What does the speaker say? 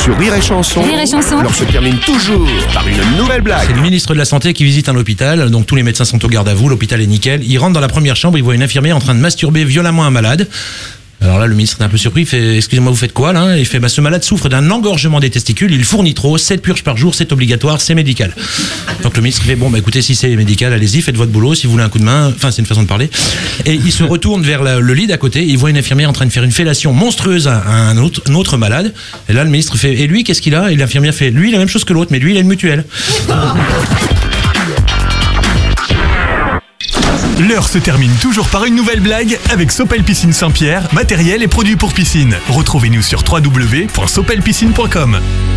Sur Rire et Chanson, Rire et Chanson. l'heure se termine toujours par une nouvelle blague. C'est le ministre de la Santé qui visite un hôpital, donc tous les médecins sont au garde à vous, l'hôpital est nickel. Il rentre dans la première chambre, il voit une infirmière en train de masturber violemment un malade. Alors là, le ministre est un peu surpris, il fait « Excusez-moi, vous faites quoi là ?» Il fait « Ce malade souffre d'un engorgement des testicules, il fournit trop, 7 purges par jour, c'est obligatoire, c'est médical. » Donc le ministre fait « Bon, écoutez, si c'est médical, allez-y, faites votre boulot, si vous voulez un coup de main. » Enfin, c'est une façon de parler. Et il se retourne vers le lit d'à côté, il voit une infirmière en train de faire une fellation monstrueuse à un autre malade. Et là, le ministre fait « Et lui, qu'est-ce qu'il a ?» Et l'infirmière fait « Lui, il a la même chose que l'autre, mais lui, il a une mutuelle. » L'heure se termine toujours par une nouvelle blague avec Sopel Piscine Saint-Pierre, matériel et produits pour piscine. Retrouvez-nous sur www.sopelpiscine.com.